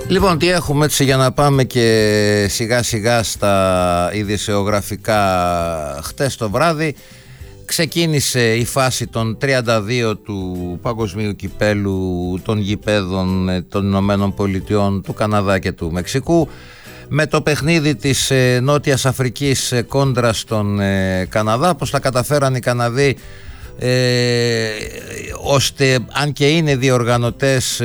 Λοιπόν, τι έχουμε έτσι για να πάμε και σιγά σιγά στα ειδησεογραφικά. Χτες το βράδυ ξεκίνησε η φάση των 32 του Παγκοσμίου Κυπέλου των γηπέδων των Ηνωμένων Πολιτειών, του Καναδά και του Μεξικού, με το παιχνίδι της Νότιας Αφρικής κόντρα στον Καναδά. Πώς τα καταφέραν οι Καναδοί ώστε, αν και είναι διοργανωτές,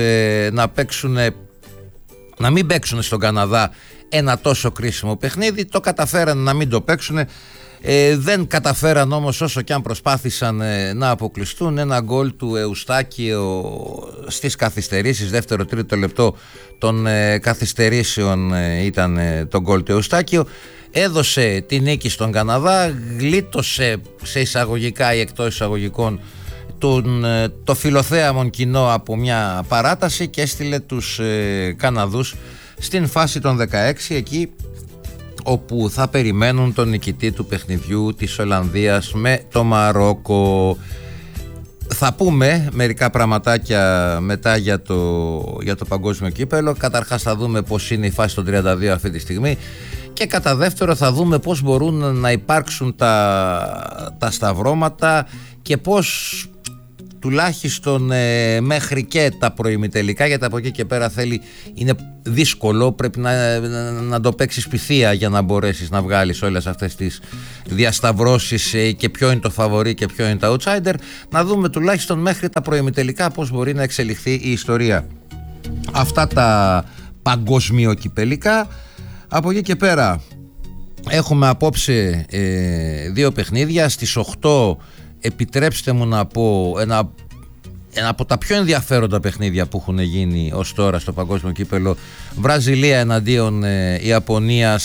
να μην παίξουν στον Καναδά ένα τόσο κρίσιμο παιχνίδι. Το καταφέραν να μην το παίξουν. Δεν όμως, όσο και αν προσπάθησαν να αποκλειστούν. Ένα γκολ του Εουστάκιο στις καθυστερήσεις, δεύτερο-τρίτο λεπτό των καθυστερήσεων ήταν το γκολ του Εουστάκιο. Έδωσε τη νίκη στον Καναδά, γλίτωσε σε εισαγωγικά ή εκτός εισαγωγικών το φιλοθέαμον κοινό από μια παράταση και έστειλε τους Καναδούς στην φάση των 16, εκεί όπου θα περιμένουν τον νικητή του παιχνιδιού της Ολλανδίας με το Μαρόκο. Θα πούμε μερικά πραγματάκια μετά για το παγκόσμιο κύπελο. Καταρχάς θα δούμε πώς είναι η φάση των 32 αυτή τη στιγμή και κατά δεύτερο θα δούμε πώς μπορούν να υπάρξουν τα σταυρώματα και πώς τουλάχιστον μέχρι και τα προημιτελικά, γιατί από εκεί και πέρα είναι δύσκολο, πρέπει να το παίξεις πυθία για να μπορέσεις να βγάλεις όλες αυτές τις διασταυρώσεις και ποιο είναι το φαβορί και ποιο είναι το outsider. Να δούμε τουλάχιστον μέχρι τα προημιτελικά πώς μπορεί να εξελιχθεί η ιστορία. Αυτά τα παγκοσμιοκυπελικά. Από εκεί και πέρα έχουμε απόψε δύο παιχνίδια. Στις 8 επιτρέψτε μου να πω ένα από τα πιο ενδιαφέροντα παιχνίδια που έχουν γίνει ως τώρα στο παγκόσμιο κύπελο. Βραζιλία εναντίον Ιαπωνίας,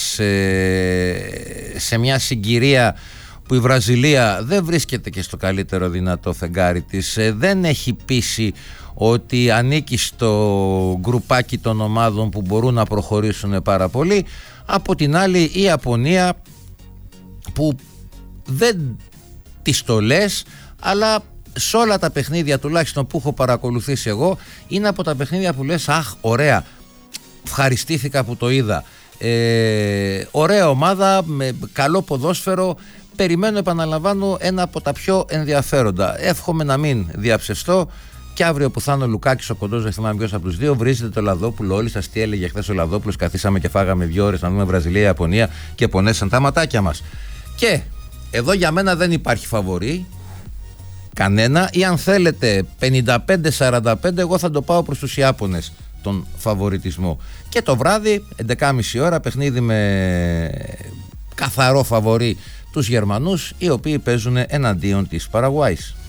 σε μια συγκυρία που η Βραζιλία δεν βρίσκεται και στο καλύτερο δυνατό φεγγάρι της, δεν έχει πείσει ότι ανήκει στο γκρουπάκι των ομάδων που μπορούν να προχωρήσουν πάρα πολύ. Από την άλλη η Ιαπωνία, που δεν τις το λες, αλλά σε όλα τα παιχνίδια τουλάχιστον που έχω παρακολουθήσει εγώ, είναι από τα παιχνίδια που λες αχ, ωραία, ευχαριστήθηκα που το είδα, ωραία ομάδα με καλό ποδόσφαιρο. Περιμένω, επαναλαμβάνω, ένα από τα πιο ενδιαφέροντα. Εύχομαι να μην διαψευστώ και αύριο που θα είναι ο Λουκάκης ο κοντός, δεν θυμάμαι ποιος από τους δύο, βρίζετε το Λαδόπουλο. Όλοι σας τι έλεγε χθες ο Λαδόπουλος? Καθίσαμε και φάγαμε 2 ώρες να δούμε Βραζιλία-Ιαπωνία και πονέσαν τα ματάκια μας. Και εδώ για μένα δεν υπάρχει φαβορί κανένα, ή αν θέλετε 55-45, εγώ θα το πάω προς τους Ιάπωνες τον φαβοριτισμό. Και το βράδυ 11.30 ώρα παιχνίδι με καθαρό φαβορί τους Γερμανούς, οι οποίοι παίζουν εναντίον της Παραγουάης.